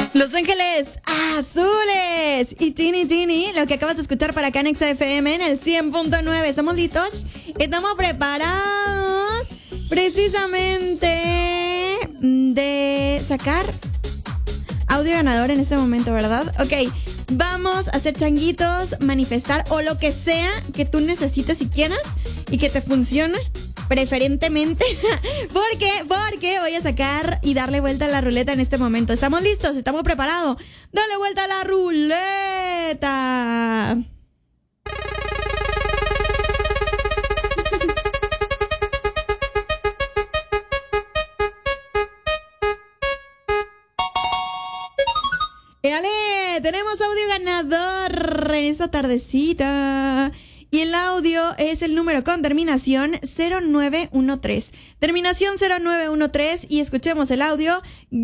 Los Ángeles Azules y Tini Tini, lo que acabas de escuchar para acá en Exa FM en el 100.9. ¿Estamos listos? Estamos preparados precisamente de sacar audio ganador en este momento, ¿verdad? Ok, vamos a hacer changuitos, manifestar o lo que sea que tú necesites y quieras y que te funcione. Preferentemente, porque voy a sacar y darle vuelta a la ruleta en este momento. ¿Estamos listos? ¿Estamos preparados? ¡Dale vuelta a la ruleta! ¡Éale! Tenemos audio ganador en esta tardecita. Y el audio es el número con terminación 0913. Terminación 0913 y escuchemos el audio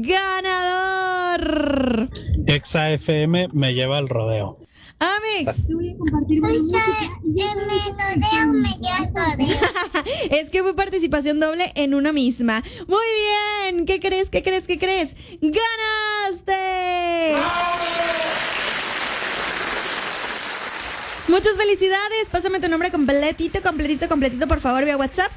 ganador. Exa FM me lleva al rodeo. Amix. Es que fue participación doble en una misma. Muy bien. ¿Qué crees? ¡Ganaste! Muchas felicidades. Pásame tu nombre completito, por favor, vía WhatsApp.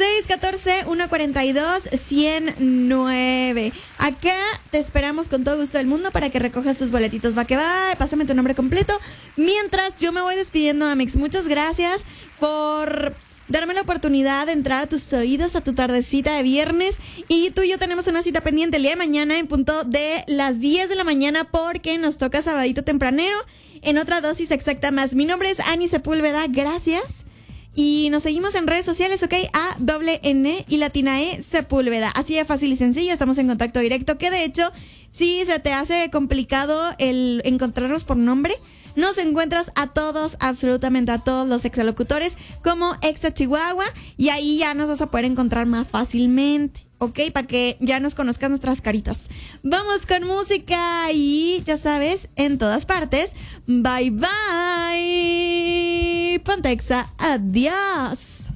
614-142-109. Acá te esperamos con todo gusto del mundo para que recojas tus boletitos. Va que va. Pásame tu nombre completo. Mientras yo me voy despidiendo, Amix. Muchas gracias por darme la oportunidad de entrar a tus oídos a tu tardecita de viernes. Y tú y yo tenemos una cita pendiente el día de mañana en punto de las 10 de la mañana porque nos toca sabadito tempranero en otra dosis exacta más. Mi nombre es Ani Sepúlveda, gracias. Y nos seguimos en redes sociales, ¿ok? A-N y latina E Sepúlveda. Así de fácil y sencillo, estamos en contacto directo. Que de hecho, si se te hace complicado el encontrarnos por nombre, nos encuentras a todos, absolutamente a todos los exalocutores como Exa Chihuahua y ahí ya nos vas a poder encontrar más fácilmente, ¿ok? Para que ya nos conozcan nuestras caritas. Vamos con música y ya sabes, en todas partes. Bye bye. Ponte Exa, adiós.